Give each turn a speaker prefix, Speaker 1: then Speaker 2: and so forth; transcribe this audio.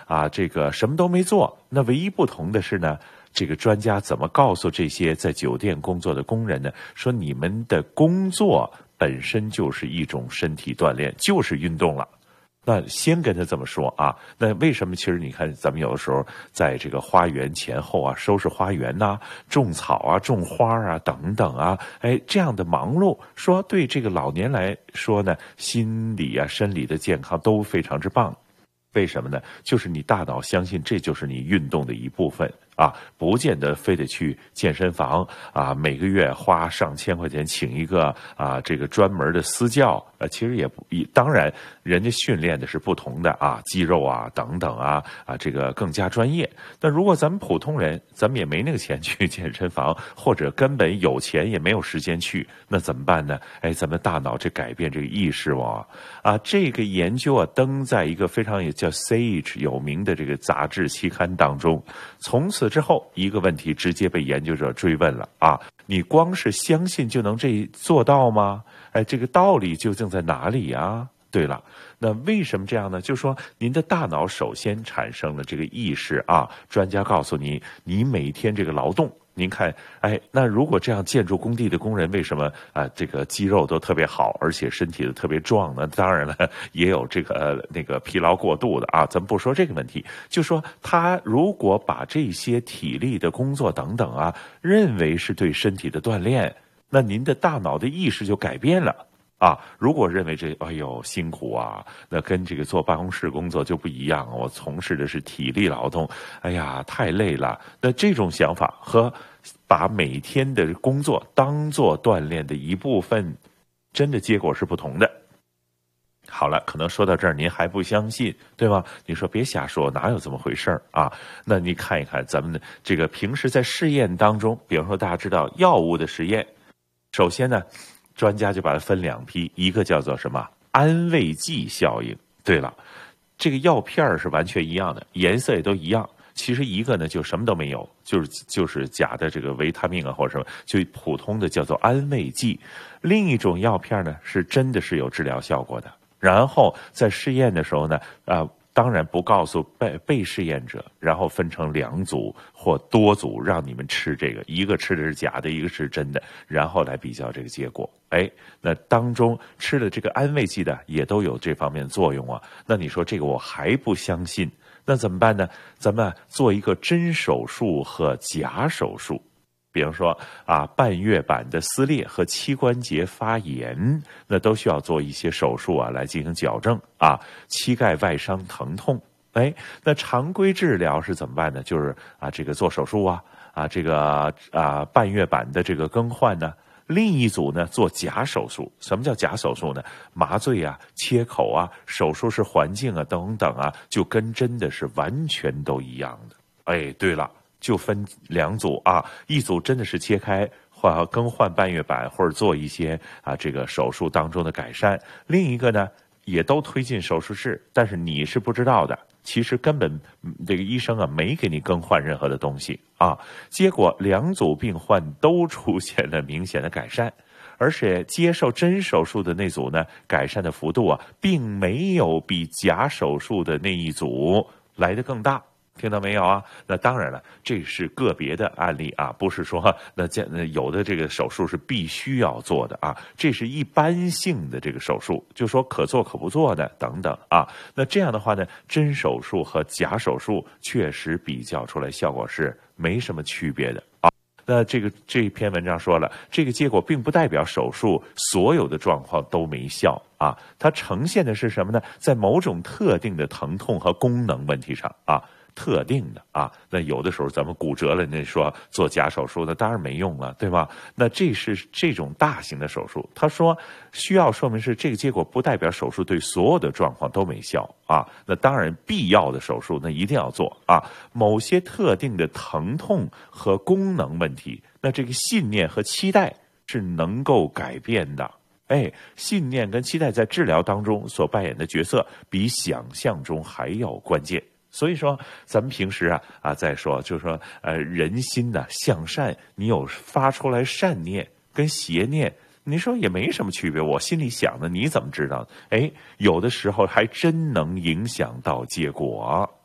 Speaker 1: 这个什么都没做。那唯一不同的是呢，这个专家怎么告诉这些在酒店工作的工人呢？说你们的工作本身就是一种身体锻炼，就是运动了。那先跟他这么说啊，那为什么？其实你看，咱们有的时候在这个花园前后啊，收拾花园呐、种草啊、种花啊等等啊，这样的忙碌，说对这个老年来说呢，心理啊、生理的健康都非常之棒。为什么呢？就是你大脑相信这就是你运动的一部分啊，不见得非得去健身房啊，每个月花上千块钱请一个这个专门的私教，其实也不，当然人家训练的是不同的啊，肌肉啊等等这个更加专业。那如果咱们普通人，咱们也没那个钱去健身房，或者根本有钱也没有时间去，那怎么办呢？咱们大脑这改变这个意识这个研究登在一个非常也叫 Sage 有名的这个杂志期刊当中。从此之后，一个问题直接被研究者追问了你光是相信就能这做到吗？这个道理究竟在哪里啊？对了，那为什么这样呢？就是说您的大脑首先产生了这个意识专家告诉你，你每天这个劳动，您看，那如果这样建筑工地的工人为什么这个肌肉都特别好，而且身体都特别壮呢？当然了，也有这个那个疲劳过度的咱们不说这个问题，就说他如果把这些体力的工作等等认为是对身体的锻炼，那您的大脑的意识就改变了。如果认为这辛苦那跟这个坐办公室工作就不一样，我从事的是体力劳动，太累了。那这种想法和把每天的工作当作锻炼的一部分，真的结果是不同的。好了，可能说到这儿您还不相信，对吗？你说别瞎说，哪有这么回事那你看一看咱们的这个平时在试验当中，比方说大家知道药物的实验，首先呢，专家就把它分两批，一个叫做什么安慰剂效应。对了，这个药片是完全一样的，颜色也都一样。其实一个呢就什么都没有，就是假的这个维他命或者什么，就普通的叫做安慰剂。另一种药片呢是真的是有治疗效果的。然后在试验的时候呢，当然不告诉被试验者，然后分成2组或多组，让你们吃这个，一个吃的是假的，一个是真的，然后来比较这个结果。那当中吃了这个安慰剂的也都有这方面的作用那你说这个我还不相信，那怎么办呢？咱们做一个真手术和假手术。比方说半月板的撕裂和膝关节发炎，那都需要做一些手术来进行矫正膝盖外伤疼痛。那常规治疗是怎么办呢？就是这个做手术这个半月板的这个更换呢。另一组呢做假手术。什么叫假手术呢？麻醉切口手术室环境等等就跟真的是完全都一样的。对了，就分2组一组真的是切开或更换半月板或者做一些这个手术当中的改善，另一个呢也都推进手术室，但是你是不知道的，其实根本这个医生没给你更换任何的东西结果2组病患都出现了明显的改善，而且接受真手术的那组呢，改善的幅度并没有比假手术的那一组来得更大。听到没有那当然了，这是个别的案例不是说那有的这个手术是必须要做的这是一般性的这个手术，就说可做可不做的等等那这样的话呢，真手术和假手术确实比较出来效果是没什么区别的那这篇文章说了，这个结果并不代表手术所有的状况都没效它呈现的是什么呢？在某种特定的疼痛和功能问题上特定的那有的时候咱们骨折了，那说做假手术那当然没用了，对吧？那这是这种大型的手术，他说需要说明是这个结果不代表手术对所有的状况都没效那当然必要的手术那一定要做某些特定的疼痛和功能问题，那这个信念和期待是能够改变的。信念跟期待在治疗当中所扮演的角色比想象中还要关键。所以说咱们平时再说就是说人心向善，你有发出来善念跟邪念，你说也没什么区别，我心里想的你怎么知道？有的时候还真能影响到结果。